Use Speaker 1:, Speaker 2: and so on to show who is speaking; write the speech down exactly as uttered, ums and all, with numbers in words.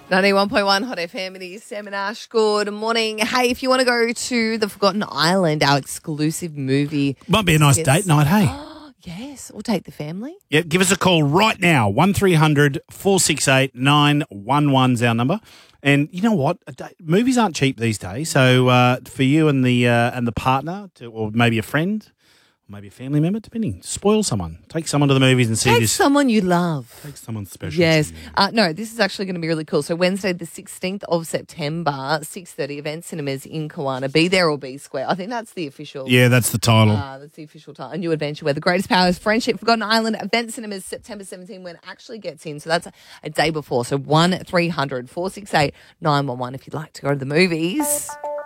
Speaker 1: ninety-one point one Hot F M, it is Sam and Ash. Good morning. Hey, if you want to go to the Forgotten Island, our exclusive movie.
Speaker 2: Might be a nice
Speaker 1: Yes.
Speaker 2: date night, hey?
Speaker 1: Yes, or take the family.
Speaker 2: Yeah, give us a call right now. one three hundred four six eight nine one one is our number. And you know what? A day, movies aren't cheap these days. So uh, for you and the uh, and the partner, to, or maybe a friend, or maybe a family member, depending, spoil someone. Take someone to the movies and see
Speaker 1: Take
Speaker 2: this.
Speaker 1: someone you love.
Speaker 2: Take someone special.
Speaker 1: Yes.
Speaker 2: to you.
Speaker 1: Uh, no, this is actually going to be really cool. So Wednesday, the sixteenth of September, six thirty, Event Cinemas in Kawana. Be there or be square. I think that's the official.
Speaker 2: Yeah, that's the title.
Speaker 1: Uh, that's the official title. A new adventure where the greatest power is friendship. Forgotten Island, Event Cinemas, September seventeenth, when it actually gets in. So that's a, a day before. So one three hundred four six eight nine one one if you'd like to go to the movies.